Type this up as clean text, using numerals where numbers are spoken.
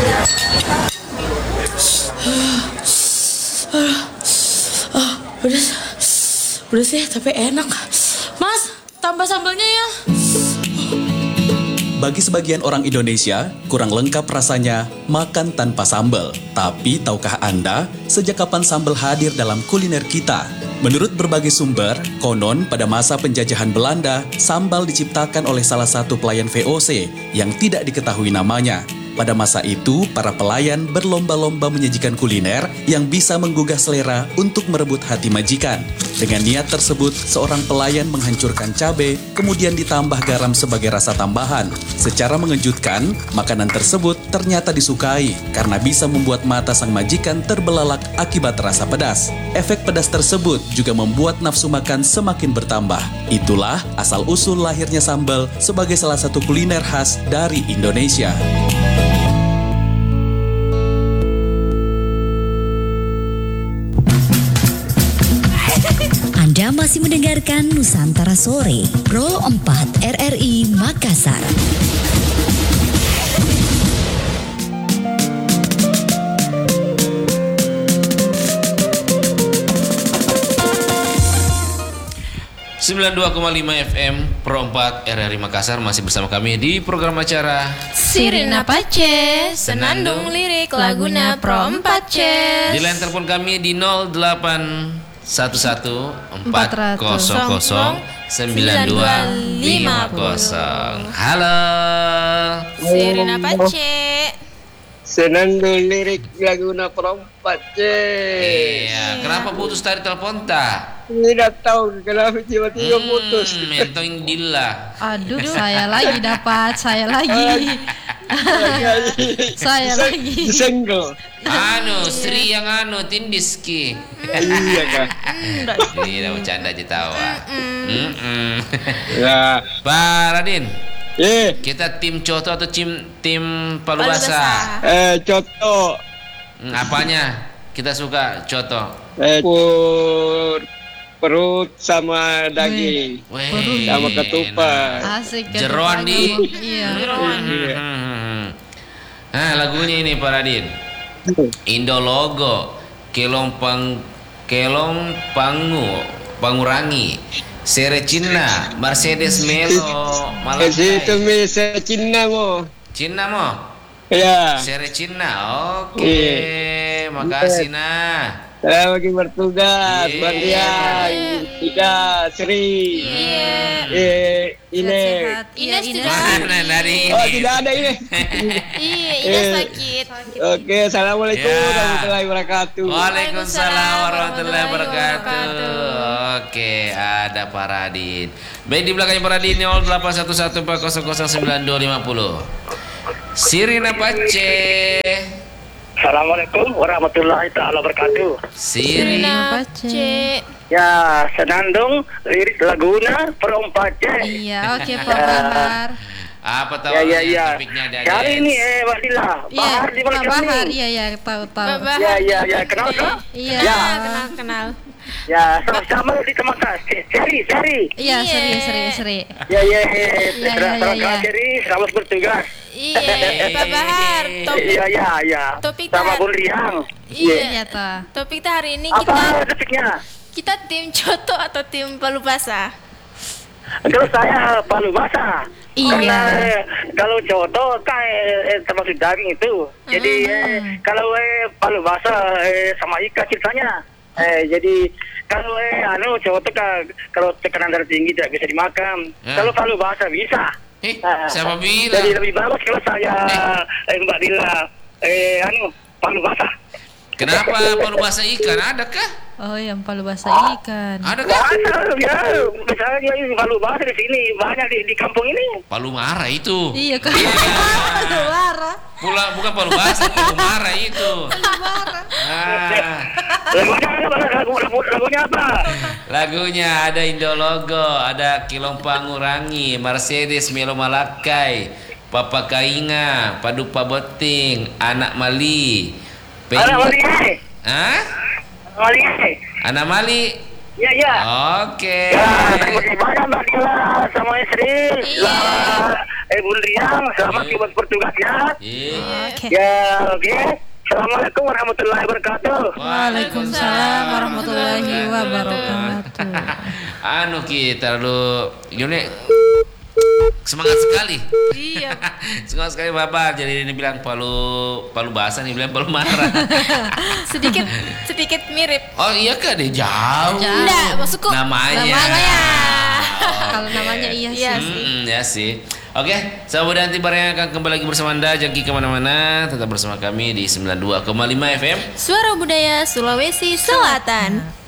Udah sih, tapi enak. Mas, tambah sambalnya ya. Bagi sebagian orang Indonesia, kurang lengkap rasanya makan tanpa sambal. Tapi tahukah Anda, sejak kapan sambal hadir dalam kuliner kita? Menurut berbagai sumber, konon pada masa penjajahan Belanda, sambal diciptakan oleh salah satu pelayan VOC yang tidak diketahui namanya. Pada masa itu, para pelayan berlomba-lomba menyajikan kuliner yang bisa menggugah selera untuk merebut hati majikan. Dengan niat tersebut, seorang pelayan menghancurkan cabai, kemudian ditambah garam sebagai rasa tambahan. Secara mengejutkan, makanan tersebut ternyata disukai karena bisa membuat mata sang majikan terbelalak akibat rasa pedas. Efek pedas tersebut juga membuat nafsu makan semakin bertambah. Itulah asal-usul lahirnya sambal sebagai salah satu kuliner khas dari Indonesia. Anda masih mendengarkan Nusantara Sore, Pro 4 RRI Makassar. FM Pro 4 RRI Makassar masih bersama kami di program acara Sirina Pace, Senandung Lirik Laguna Pro 4 Di line telepon kami di 0811409250. Halo. Sirina Pace, Senandung Lirik Laguna Pro 4. Iya, kenapa putus tadi telepon tak? Tidak tahu kenapa tiba-tiba putus. Mentong dilla. Aduh, saya lagi dapat, saya lagi. Saya lagi. Disenggol. Sri yang tindiski. Iya kan. Tidak bercanda aja tawa. Ya. Pak Radin. Kita tim Coto atau tim Palu Basah? Coto. Apanya? Kita suka Coto. Perut sama daging. Sama ketupat. Asik. Jeroan di. Iya. Nah, lagunya ini Pak Radin. Indologo, Kelong Pangurangi, Sere Cina, Mercedes Melo, Malakai. Itu Mercedes Cina mo. Cina mo? Ya. Sere Cina. Oke. Makasih nah. Saya lagi bertugas, Bandian, Ida, Sri, Ines. Mana dari ini? Oh, tidak ada ini. Iya, Ines sakit. Oke, assalamualaikum warahmatullahi wabarakatuh. Waalaikumsalam warahmatullahi wabarakatuh. Oke, ada Pak Radin. Baik, di belakangnya Pak Radin 081140095250. Sirina Pace. Assalamualaikum warahmatullahi ta'ala wabarakatuh. Sirina Pace. Ya, Senandung Lirik Laguna Pro 4. Iya, oke Pak Bahar. Apa tahu topiknya ada? Kali ini Mbak Dila. Iya, Bahar di mana Pak Bahar. kami? Iya, tahu. Ya, kenal kan? Iya. Kenal. Ya, sama-sama di Makassar. Seri. Iya, Seri. Ya. Iya. Seri, selamat bertugas. Iya, Pak Bahar. Iya. Topik sama Bun Riang. Iya, toh. Topik hari ini Apa topiknya? kita tim Coto atau tim Palu Basah? Kalau saya Palu Basah. Iya. Karena kalau Coto kan termasuk daging itu. Jadi kalau Palu Basah sama ikan ceritanya. Jadi kalau Coto kan kalau tekanan darah tinggi tidak bisa dimakan. Kalau Palu Basah bisa. Siapa bilang? Jadi lebih bagus kalau saya Mbak Dila Palu Basah. Kenapa Palu Basah ikan? Adakah? Oh, yang Palu Basah ikan. Adakah? Ya, misalnya ini Palu Basah di sini banyak di kampung ini. Palu Mara itu. Iya kan. Palu Mara. Bukan Palu Basah, Palu Mara itu. Lagunya apa? Lagunya ada Indologo, ada Kilong Pangurangi, Mercedes Melo Malakai, Papa Kainga, Padupa Boting, Anak Mali. Anak Mali. Hah? Mali. Anak Mali Iya, iya. Oke. Ya, terima kasih banyak Mbak Dila sama istri. Iya. Bun Riang, selamat buat bertugas ya. Iya. Oke. Ya, oke. Assalamualaikum warahmatullahi wabarakatuh. Waalaikumsalam warahmatullahi wabarakatuh. Kita lu Yune semangat sekali. Iya. Semangat sekali Bapak. Jadi ini bilang Palu basah, nih bilang Palu marah. Sedikit mirip. Oh iya kan deh jauh. Enggak, maksudku Namanya. Kalau namanya iya sih. Iya sih. Ya sih. Oke, sahabat Anti Bareng akan kembali lagi bersama Anda. Jangan kemana-mana, tetap bersama kami di 92,5 FM. Suara Budaya Sulawesi Selatan.